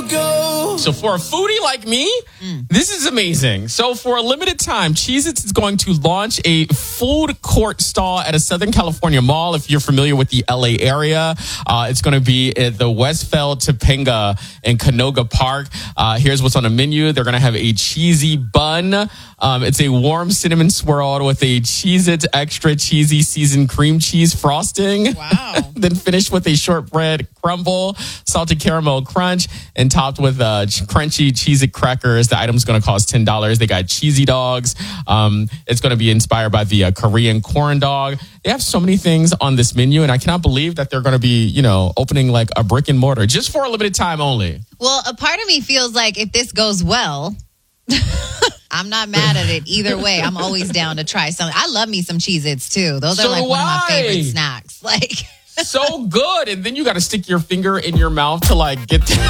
So for a foodie like me, this is amazing. So for a limited time, Cheez-Its is going to launch a food court stall at a Southern California mall. If you're familiar with the LA area, it's going to be at the Westfield Topanga in Canoga Park. Here's what's on the menu. They're going to have a cheesy bun. It's a warm cinnamon swirl with a Cheez-Its extra cheesy seasoned cream cheese frosting. Wow. Then finished with a shortbread crumble, salted caramel crunch, and topped with crunchy Cheez-It crackers. The item's going to cost $10. They got cheesy dogs. It's going to be inspired by the Korean corn dog. They have so many things on this menu, and I cannot believe that they're going to be, opening like a brick and mortar just for a limited time only. Well, a part of me feels like if this goes well, I'm not mad at it either way. I'm always down to try something. I love me some Cheez-Its too. Those are like one of my favorite snacks. So good. And then you got to stick your finger in your mouth to like get